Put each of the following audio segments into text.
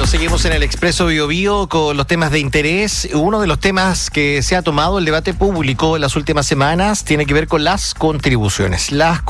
Bueno, seguimos en el Expreso Bio Bio con los temas de interés. Uno de los temas que se ha tomado el debate público en las últimas semanas tiene que ver con las contribuciones.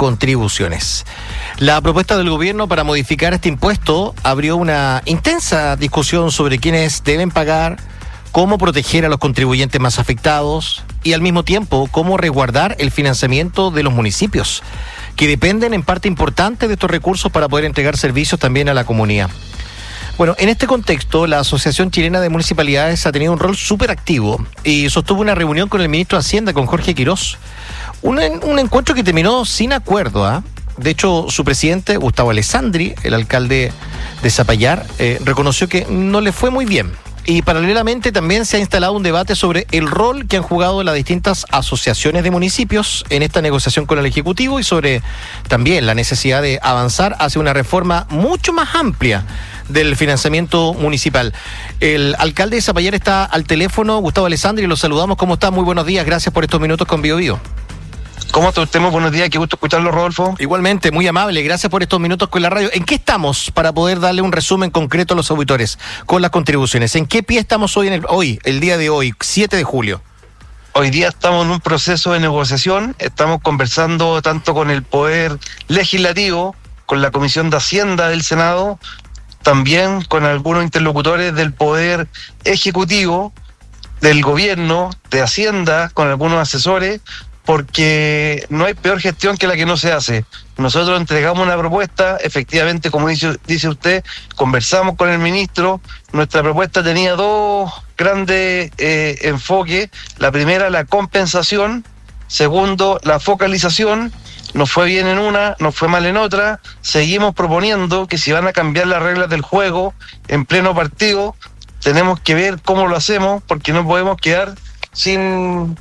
La propuesta del gobierno para modificar este impuesto abrió una intensa discusión sobre quiénes deben pagar, cómo proteger a los contribuyentes más afectados y al mismo tiempo cómo resguardar el financiamiento de los municipios, que dependen en parte importante de estos recursos para poder entregar servicios también a la comunidad. Bueno, en este contexto, la Asociación Chilena de Municipalidades ha tenido un rol súper activo y sostuvo una reunión con el ministro de Hacienda, con Jorge Quirós. Un encuentro que terminó sin acuerdo, De hecho, su presidente, Gustavo Alessandri, el alcalde de Zapallar, reconoció que no le fue muy bien. Y paralelamente también se ha instalado un debate sobre el rol que han jugado las distintas asociaciones de municipios en esta negociación con el Ejecutivo y sobre también la necesidad de avanzar hacia una reforma mucho más amplia del financiamiento municipal. El alcalde de Zapallar está al teléfono, Gustavo Alessandri, lo saludamos. ¿Cómo está? Muy buenos días, gracias por estos minutos con Bio Bio. ¿Cómo estamos? Buenos días, qué gusto escucharlo, Rodolfo. Igualmente, muy amable, gracias por estos minutos con la radio. ¿En qué estamos para poder darle un resumen concreto a los auditores con las contribuciones? ¿En qué pie estamos el día de hoy, 7 de julio? Hoy día estamos en un proceso de negociación, estamos conversando tanto con el Poder Legislativo, con la Comisión de Hacienda del Senado, también con algunos interlocutores del Poder Ejecutivo, del Gobierno, de Hacienda, con algunos asesores, porque no hay peor gestión que la que no se hace. Nosotros entregamos una propuesta, efectivamente, como dice usted, conversamos con el ministro. Nuestra propuesta tenía dos grandes enfoques. La primera, la compensación. Segundo, la focalización. Nos fue bien en una, nos fue mal en otra. Seguimos proponiendo que si van a cambiar las reglas del juego en pleno partido, tenemos que ver cómo lo hacemos, porque no podemos quedar sin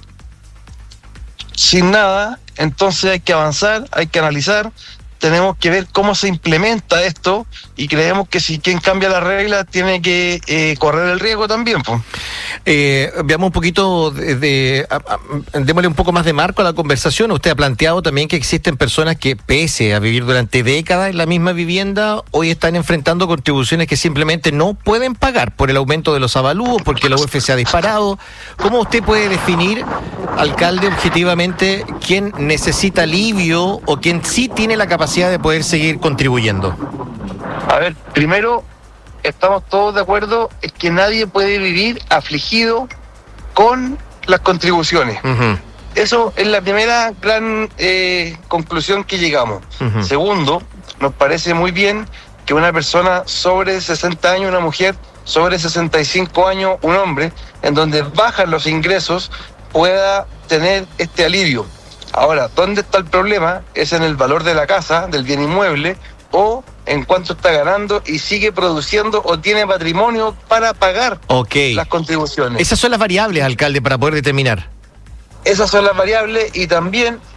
nada. Entonces hay que avanzar, hay que analizar, tenemos que ver cómo se implementa esto y creemos que si quien cambia las reglas tiene que correr el riesgo también. Veamos un poquito démosle un poco más de marco a la conversación. Usted ha planteado también que existen personas que, pese a vivir durante décadas en la misma vivienda, hoy están enfrentando contribuciones que simplemente no pueden pagar por el aumento de los avalúos, porque la UF se ha disparado. ¿Cómo usted puede definir, alcalde, objetivamente quién necesita alivio o quién sí tiene la capacidad de poder seguir contribuyendo? A ver, primero, estamos todos de acuerdo en que nadie puede vivir afligido con las contribuciones. Uh-huh. Eso es la primera gran conclusión que llegamos. Uh-huh. Segundo, nos parece muy bien que una persona sobre 60 años, una mujer sobre 65 años, un hombre, en donde bajan los ingresos, pueda tener este alivio. Ahora, ¿dónde está el problema? Es en el valor de la casa, del bien inmueble, o en cuánto está ganando y sigue produciendo o tiene patrimonio para pagar las contribuciones. Esas son las variables, alcalde, para poder determinar. Esas son las variables, y también